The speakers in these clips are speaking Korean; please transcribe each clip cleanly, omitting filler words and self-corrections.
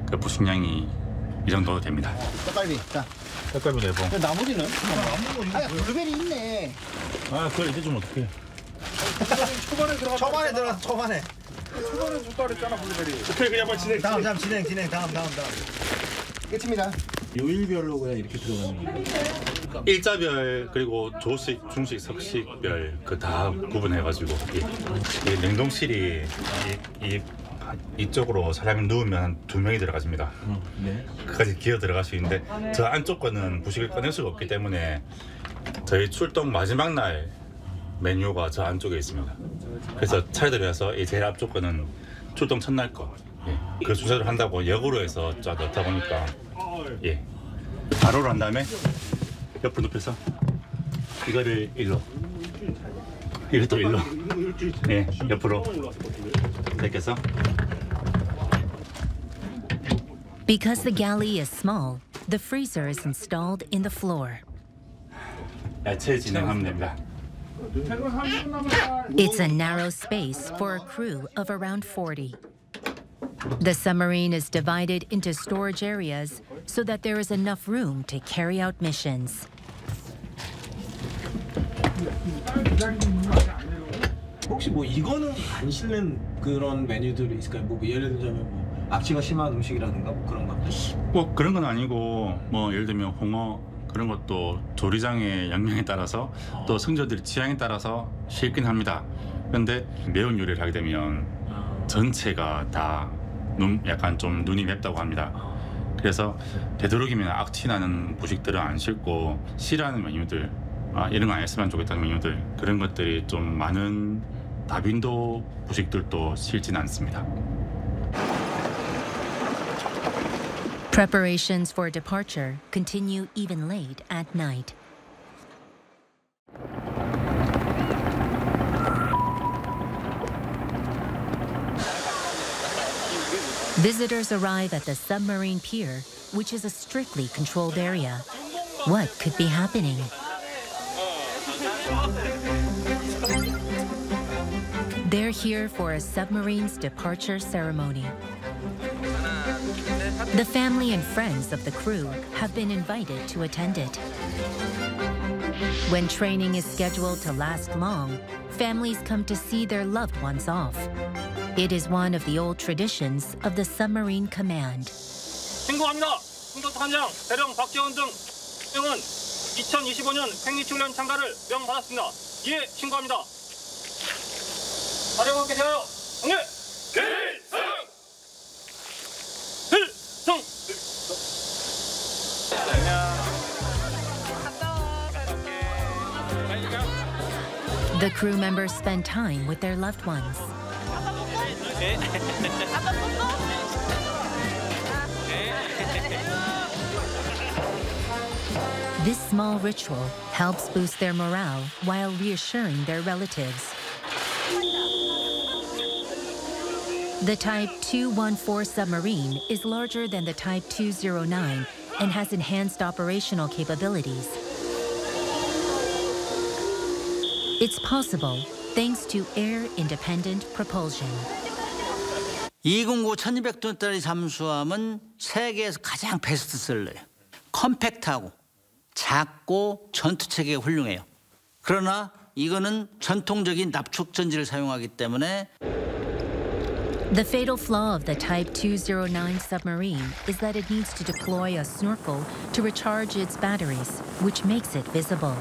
그 부식량이 이 정도 됩니다. 떡갈비. 자. 떡갈비 내봉. 나머지는? 블루베리 있네. 그걸 이제 좀 어떻게? 초반에 들어가서 초반에. 초반에 줬다 그랬잖아 블루베리. 오케이 그냥 빨리 진행. 다음 진행. 다음. 끝입니다. 요일별로 그냥 이렇게 들어가는 거예요? 일자별 그리고 조식, 중식, 석식별 그 다 구분해가지고 이 냉동실이 이쪽으로 사람이 누우면 한 2명이 들어가집니다. 네. 그까지 기어 들어갈 수 있는데 저 안쪽 거는 부식을 꺼낼 수가 없기 때문에 저희 출동 마지막 날 메뉴가 저 안쪽에 있습니다. 그래서 차에 들어가서 이 제일 앞쪽 거는 출동 첫날 거. 그 순서를 한다고 역으로 해서 쫙 넣다 보니까 가로로 한 다음에 옆으로 눕혀서 이거를 일로 이것도 일로 옆으로 이렇게 해서 Because the galley is small, the freezer is installed in the floor. 야채 진행하면 됩니다. It's a narrow space for a crew of around 40. The submarine is divided into storage areas so that there is enough room to carry out missions. 혹시 뭐 이거는 안 실는 그런 메뉴들이 있을까요? 뭐 예를 들자면 뭐 악취가 심한 음식이라든가 뭐 그런 것들? 꼭 그런 건 아니고 뭐 예를 들면 홍어 그런 것도 조리장의 양념에 따라서 또 승조들의 취향에 따라서 싫긴 합니다. 그런데 매운 요리를 하게 되면 전체가 다 약간 좀 눈이 맵다고 합니다. 그래서 되도록이면 악취 나는 부식들은 안 싫고 싫어하는 메뉴들 이런 거 안 했으면 좋겠다는 메뉴들 그런 것들이 좀 많은 다빈도 부식들도 싫진 않습니다. Preparations for departure continue even late at night. Visitors arrive at the submarine pier, which is a strictly controlled area. What could be happening? They're here for a submarine's departure ceremony. The family and friends of the crew have been invited to attend it. When training is scheduled to last long, families come to see their loved ones off. It is one of the old traditions of the submarine command. 신고합니다. 승조탄장 대령 박재원 등 명은 2025년 생리훈련 참가를 명받았습니다. 이에 신고합니다. 사령관께 대하여 경례! 필승! The crew members spend time with their loved ones. This small ritual helps boost their morale while reassuring their relatives. The Type 214 submarine is larger than the Type 209 and has enhanced operational capabilities. It's possible thanks to air-independent propulsion. 209 1200톤짜리 잠수함은 세계에서 가장 베스트셀러예요. 컴팩트하고 작고 전투체계가 훌륭해요. 그러나 이거는 전통적인 납축 전지를 사용하기 때문에 The fatal flaw of the Type 209 submarine is that it needs to deploy a snorkel to recharge its batteries, which makes it visible.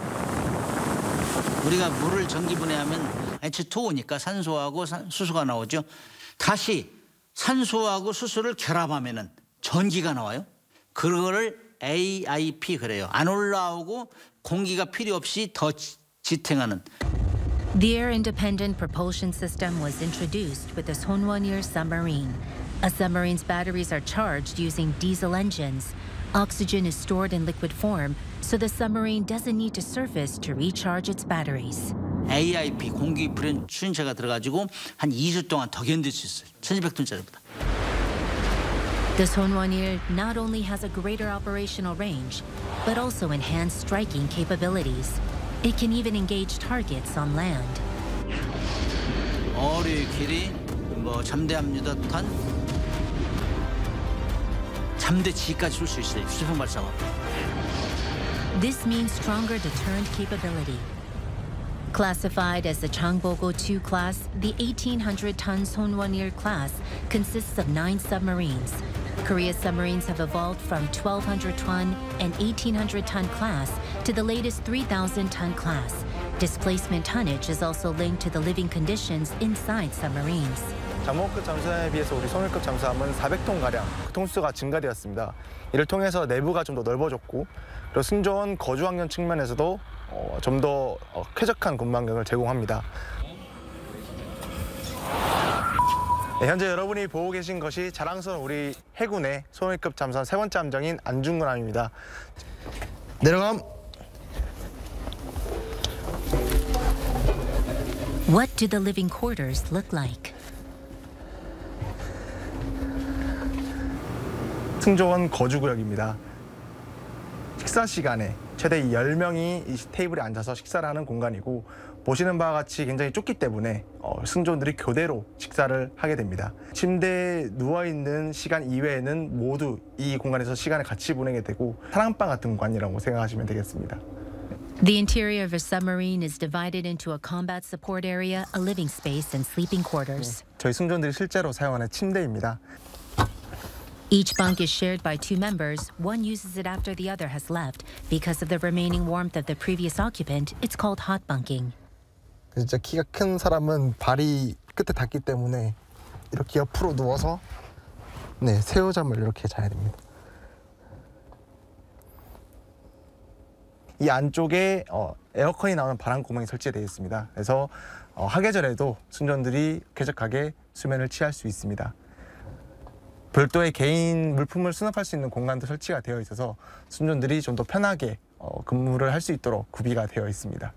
우리가 물을 전기분해하면 H2O니까 산소하고 수소가 나오죠. 다시 산소하고 수소를 결합하면은 전기가 나와요. 그거를 AIP 그래요. 안 올라오고 공기가 필요 없이 더 지탱하는. The air-independent propulsion system was introduced with the Sonwonir submarine. A submarine's batteries are charged using diesel engines. Oxygen is stored in liquid form, so the submarine doesn't need to surface to recharge its batteries. AIP 공기 불연 추진체가 들어가지고 한 2주 동안 더 견딜 수 있어요. 1200톤짜리보다. The Sonwonir not only has a greater operational range, but also enhanced striking capabilities. It can even engage targets on land. 어뢰의 길이 잠대함 유도탄 담대치까지 쏠 수 있어요. 수송 발사가. This means stronger deterrent capability. Classified as the Changbogo II class, the 1,800-ton Sonwonil class consists of 9 submarines. Korea's submarines have evolved from 1,200-ton and 1,800-ton class to the latest 3,000-ton class. Displacement tonnage is also linked to the living conditions inside submarines. 잠모급 잠수함에 비해서 우리 소밀급 잠수함은 400톤가량 그 톤수가 증가되었습니다. 이를 통해서 내부가 좀 더 넓어졌고 그리고 승조원 거주 환경 측면에서도 좀 더 쾌적한 근무환경을 제공합니다. 네, 현재 여러분이 보고 계신 것이 자랑스러운 우리 해군의 소밀급 잠수함 3번째 함정인 안중근함입니다. 내려감! What do the living quarters look like? 승조원 거주구역입니다. 식사 시간에 최대 10명이 이 테이블에 앉아서 식사를 하는 공간이고 보시는 바와 같이 굉장히 좁기 때문에 승조원들이 교대로 식사를 하게 됩니다. 침대에 누워있는 시간 이외에는 모두 이 공간에서 시간을 같이 보내게 되고 사랑방 같은 공간이라고 생각하시면 되겠습니다. The interior of a submarine is divided into a combat support area, a living space, and sleeping quarters. 저희 승조원들이 실제로 사용하는 침대입니다. Each bunk is shared by 2 members. One uses it after the other has left. Because of the remaining warmth of the previous occupant, it's called hot bunking. 진짜 키가 큰 사람은 발이 끝에 닿기 때문에 이렇게 옆으로 누워서 새우잠을 이렇게 자야 됩니다. 이 안쪽에 에어컨이 나오는 바람 구멍이 설치되어 있습니다. 그래서 하계절에도 승조원들이 쾌적하게 수면을 취할 수 있습니다. 별도의 개인 물품을 수납할 수 있는 공간도 설치가 되어 있어서 승조원들이 좀 더 편하게 근무를 할 수 있도록 구비가 되어 있습니다.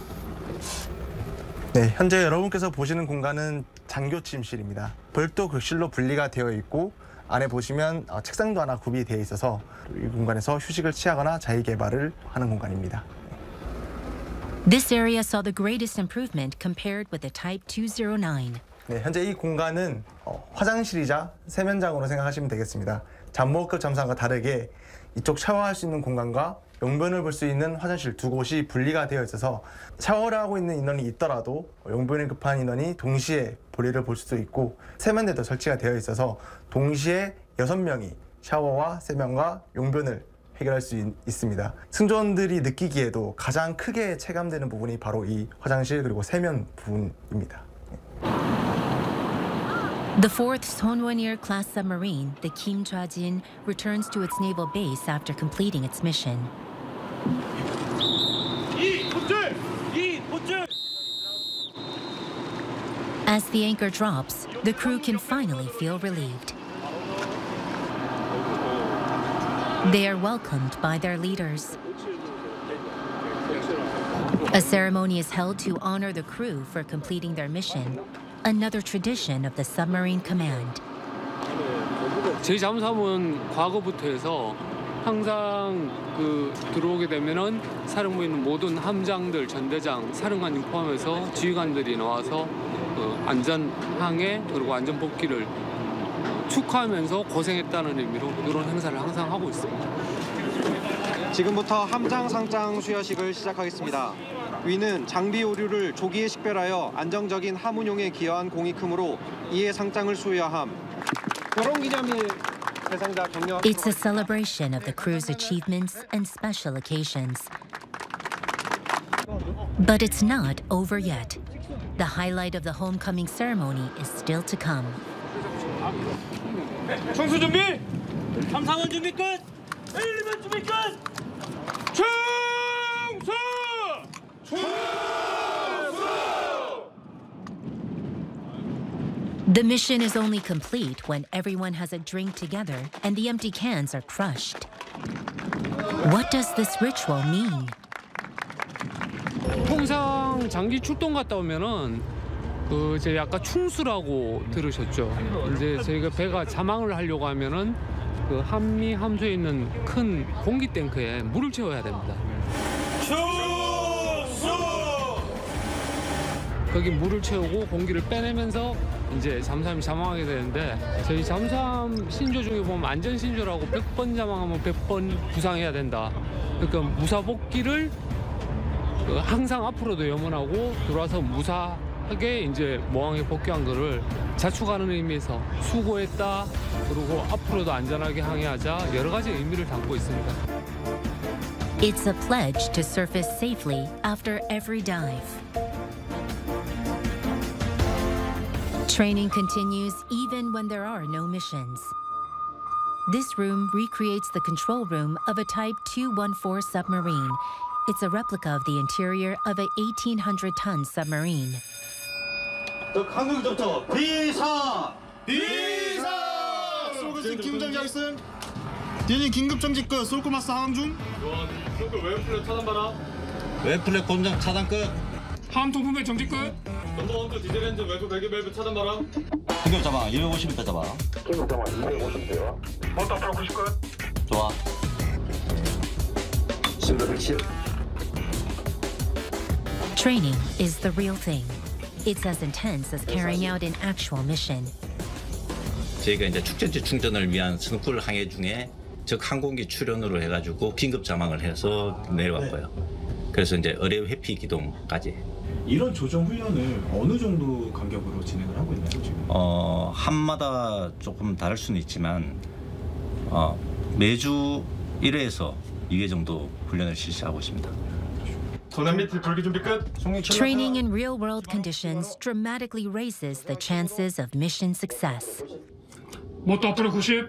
네, 현재 여러분께서 보시는 공간은 장교 침실입니다. 별도 객실로 분리가 되어 있고 안에 보시면 책상도 하나 구비되어 있어서 이 공간에서 휴식을 취하거나 자기 개발을 하는 공간입니다. This area saw the greatest improvement compared with the Type 209. 네, 현재 이 공간은 화장실이자 세면장으로 생각하시면 되겠습니다. 잠모급 잠수함과 다르게 이쪽 샤워할 수 있는 공간과 용변을 볼 수 있는 화장실 2곳이 분리가 되어 있어서 샤워를 하고 있는 인원이 있더라도 용변에 급한 인원이 동시에 볼일을 볼 수도 있고 세면대도 설치가 되어 있어서 동시에 6명이 샤워와 세면과 용변을 해결할 수 있습니다. 승조원들이 느끼기에도 가장 크게 체감되는 부분이 바로 이 화장실 그리고 세면 부분입니다. The 4th Sonwonil class submarine, the Kim Chwajin, returns to its naval base after completing its mission. As the anchor drops, the crew can finally feel relieved. They are welcomed by their leaders. A ceremony is held to honor the crew for completing their mission, another tradition of the submarine command. 저희 잠수함은 과거부터 해서 항상 들어오게 되면은 사령부에 있는 모든 함장들, 전대장, 사령관님 포함해서 지휘관들이 나와서 안전항해 그리고 안전복귀를 축하하면서 고생했다는 의미로 이런 행사를 항상 하고 있습니다. 지금부터 함장 상장 수여식을 시작하겠습니다. 위는 장비 오류를 조기에 식별하여 안정적인 함 운용에 기여한 공이 크므로 이에 상장을 수여함. 결혼기념일 대상자 격려. It's a celebration of the crew's achievements and special occasions. But it's not over yet. The highlight of the homecoming ceremony is still to come. 청수 준비! 잠상원 준비 끝! 엘리먼 준비 끝! 청수! The mission is only complete when everyone has a drink together and the empty cans are crushed. What does this ritual mean? 통상 장기 출동 갔다 오면은 이제 약간 충수라고 들으셨죠. 이제 저희가 배가 자망을 하려고 하면은 한미 함수에 있는 큰 공기 탱크에 물을 채워야 됩니다. 거기 물을 채우고 공기를 빼내면서 이제 잠수함이 자망하게 되는데 저희 잠수함 신조 중에 보면 안전 신조라고 100번 자망하면 100번 부상해야 된다. 그러니까 무사복귀를 항상 앞으로도 염원하고 돌아서 무사하게 이제 모항에 복귀한 거를 자축하는 의미에서 수고했다. 그리고 앞으로도 안전하게 항해하자 여러 가지 의미를 담고 있습니다. It's a pledge to surface safely after every dive. Training continues even when there are no missions. This room recreates the control room of a Type 214 submarine. It's a replica of the interior of a 1,800-ton submarine. 한국부터 비상! 쏠구스 김정지 하겠음. 디니 긴급 정지 끝. 쏠구마스 항 중. 쏠구 웨이플랫 차단봐라. 웨이플랫 곤장 차단 끝. 함통 분배 정지 끝. 넘버원투 디젤 엔진 웨이프 배기 밸브 차단봐라. 긴급 자망 250m 잡아. 긴급 자망 250대요. 모터 앞으로 90 끝. 좋아. Training is the real thing. It's as intense as carrying out an actual mission. 저희가 이제 축전지 충전을 위한 스노클 항해 중에 적 항공기 출현으로 해가지고 긴급 자망을 해서 내려왔고요. 그래서 이제 어뢰 회피 기동까지. 이런 조정 훈련을 어느 정도 간격으로 진행을 하고 있나요 지금? 함마다 조금 다를 수는 있지만 매주 1회에서 2회 정도 훈련을 실시하고 있습니다. 도난 밑에 불기 준비 끝. Training in real-world conditions dramatically raises the chances of mission success. 모터 앞으로 90.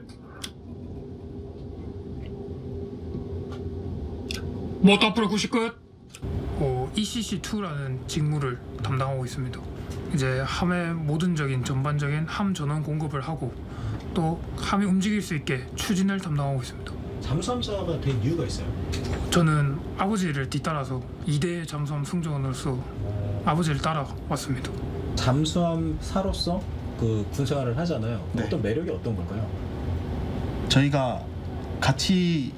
모터 앞으로 90 끝. ECC2라는 직무를 담당하고 있습니다. 이제 함의 모든적인 전반적인 함 전원 공급을 하고 또 함이 움직일 수 있게 추진을 담당하고 있습니다. 잠수함사가 된 이유가 있어요? 저는 아버지를 뒤따라서 2대 잠수함 승조원으로서 아버지를 따라왔습니다. 잠수함사로서 그 군생활을 하잖아요. 네. 어떤 매력이 어떤 걸까요? 저희가 같이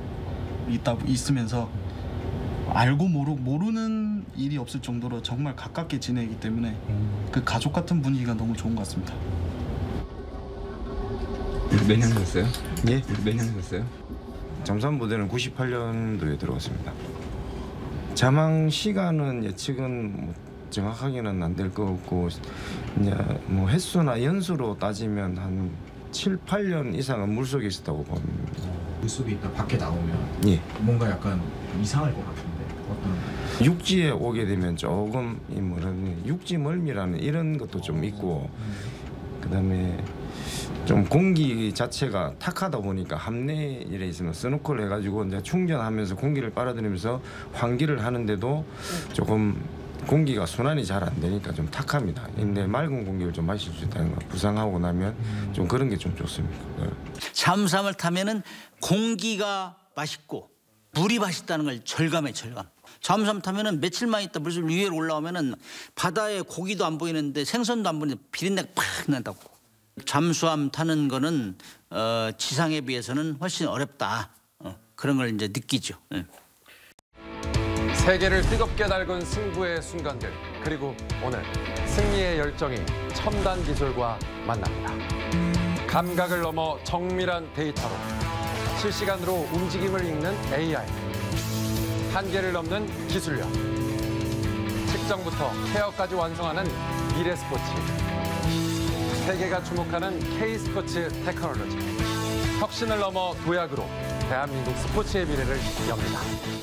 있으면서 알고 모르는 일이 없을 정도로 정말 가깝게 지내기 때문에 그 가족 같은 분위기가 너무 좋은 것 같습니다. 몇 년 하셨어요? 예? 몇 년 하셨어요? 잠수함 부대는 98년도에 들어갔습니다. 자망 시간은 예측은 뭐 정확하게는 안 될 것 같고 이제 뭐 횟수나 연수로 따지면 한 7, 8년 이상은 물속에 있었다고 봅니다. 물속에 있다 밖에 나오면 예. 뭔가 약간 이상할 것 같은데 어떤? 육지에 오게 되면 조금 이 뭐라는 육지 멀미라는 이런 것도 좀 있고 그다음에 좀 공기 자체가 탁하다 보니까 함내 일에 있으면 스노클 해가지고 이제 충전하면서 공기를 빨아들이면서 환기를 하는데도 조금 공기가 순환이 잘 안 되니까 좀 탁합니다. 근데 맑은 공기를 좀 마실 수 있다는 거 부상하고 나면 좀 그런 게 좀 좋습니다. 잠수함을 타면은 공기가 맛있고 물이 맛있다는 걸 절감해 절감. 잠수함 타면은 며칠만 있다 물속 위로 올라오면은 바다에 고기도 안 보이는데 생선도 안 보이는데 비린내가 팍 난다고. 잠수함 타는 거는 지상에 비해서는 훨씬 어렵다. 그런 걸 이제 느끼죠. 세계를 뜨겁게 달군 승부의 순간들, 그리고 오늘 승리의 열정이 첨단 기술과 만납니다. 감각을 넘어 정밀한 데이터로 실시간으로 움직임을 읽는 AI, 한계를 넘는 기술력, 측정부터 케어까지 완성하는 미래 스포츠, 세계가 주목하는 K스포츠 테크놀로지, 혁신을 넘어 도약으로 대한민국 스포츠의 미래를 엽니다.